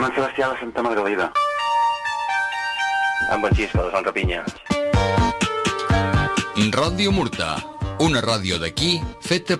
amb en Sebastià de Santa Margalida. Amb en Xisco, de Sant Capinya. Ràdio Murta, una ràdio d'aquí feta